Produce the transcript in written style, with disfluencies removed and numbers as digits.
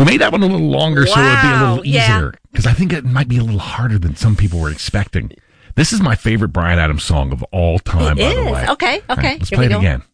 We made that one a little longer so it would be a little yeah. easier. Because I think it might be a little harder than some people were expecting. This is my favorite Bryan Adams song of all time, by the way. Okay. All right, let's Here play we it go. again.